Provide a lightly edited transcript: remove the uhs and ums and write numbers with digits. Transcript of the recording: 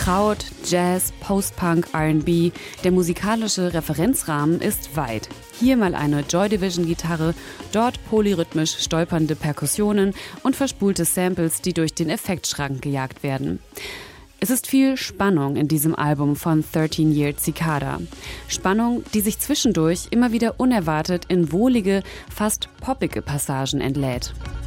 Kraut, Jazz, Post-Punk, R&B, der musikalische Referenzrahmen ist weit. Hier mal eine Joy Division-Gitarre, dort polyrhythmisch stolpernde Perkussionen und verspulte Samples, die durch den Effektschrank gejagt werden. Es ist viel Spannung in diesem Album von 13 Year Cicada. Spannung, die sich zwischendurch immer wieder unerwartet in wohlige, fast poppige Passagen entlädt.